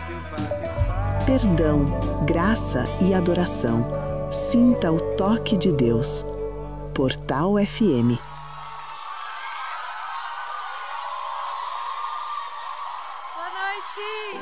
Perdão, graça e adoração. Sinta o toque de Deus. Portal FM. Boa noite!